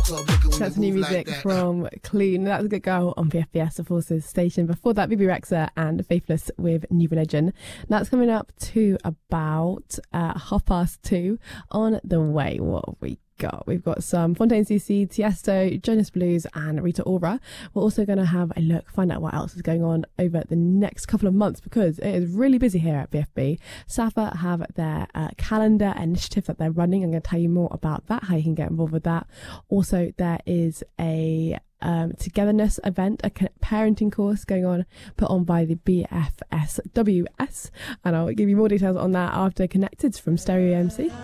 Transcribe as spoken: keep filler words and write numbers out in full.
That's new music from Clune. That's a good girl on B F B S, the Forces station. Before that, Bibi Rexha and Faithless with New Religion. That's coming up to about uh, half past two. On the way, what have we got? We've got some Fontaine C C, Tiesto, Jonas Blues and Rita Ora. We're also going to have a look, find out what else is going on over the next couple of months, because it is really busy here at B F B. SAFA have their uh, calendar initiative that they're running. I'm going to tell you more about that, how you can get involved with that. Also, there is a Um, togetherness event, a parenting course going on, put on by the B F S W S, and I'll give you more details on that after Connected from Stereo M C.